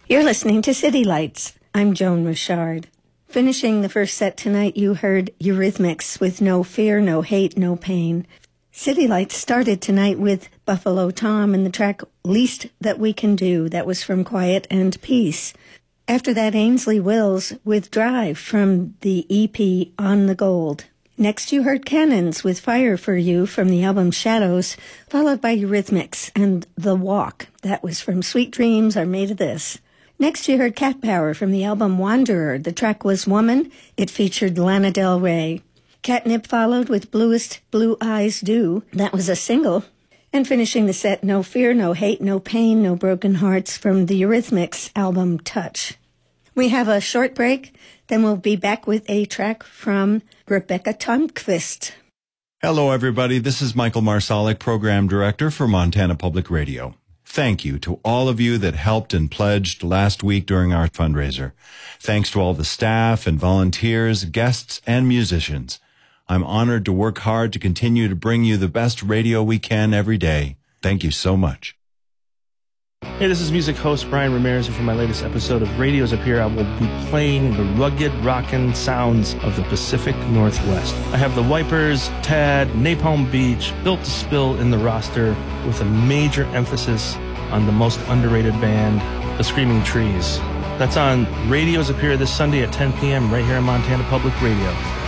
You're listening to City Lights. I'm Joan Richard. Finishing the first set tonight, you heard Eurythmics with No Fear, No Hate, No Pain. City Lights started tonight with Buffalo Tom and the track Least That We Can Do. That was from Quiet and Peace. After that, Ainsley Wills with Drive from the EP On the Gold. Next, you heard Cannons with Fire for You from the album Shadows, followed by Eurythmics and The Walk. That was from Sweet Dreams Are Made of This. Next, you heard Cat Power from the album Wanderer. The track was Woman. It featured Lana Del Rey. Catnip followed with Bluest Blue Eyes Do. That was a single. And finishing the set, No Fear, No Hate, No Pain, No Broken Hearts from the Eurythmics album Touch. We have a short break, then we'll be back with a track from Rebecca Tumquist. Hello, everybody. This is Michael Marsalic, Program Director for Montana Public Radio. Thank you to all of you that helped and pledged last week during our fundraiser. Thanks to all the staff and volunteers, guests, and musicians. I'm honored to work hard to continue to bring you the best radio we can every day. Thank you so much. Hey, this is music host Brian Ramirez, and for my latest episode of Radios Up Here, I will be playing the rugged, rockin' sounds of the Pacific Northwest. I have the Wipers, Tad, Napalm Beach, Built to Spill in the roster, with a major emphasis on the most underrated band, the Screaming Trees. That's on Radios Up Here this Sunday at 10 p.m. right here on Montana Public Radio.